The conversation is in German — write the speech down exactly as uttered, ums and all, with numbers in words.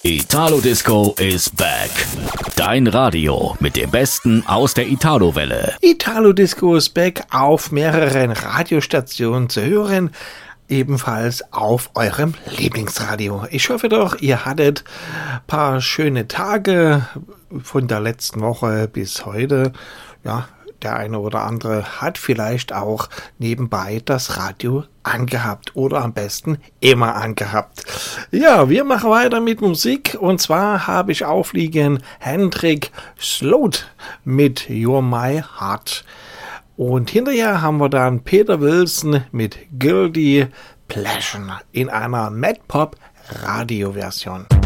Italo Disco is back. Dein Radio mit dem Besten aus der Italo-Welle. Italo Disco is back auf mehreren Radiostationen zu hören. Ebenfalls auf eurem Lieblingsradio. Ich hoffe doch, ihr hattet ein paar schöne Tage von der letzten Woche bis heute. Ja, der eine oder andere hat vielleicht auch nebenbei das Radio angehabt oder am besten immer angehabt. Ja, wir machen weiter mit Musik und zwar habe ich aufliegen Hendrik Sloat mit You're My Heart. Und hinterher haben wir dann Peter Wilson mit Guilty Pleasure in einer Mad Pop Radio Version.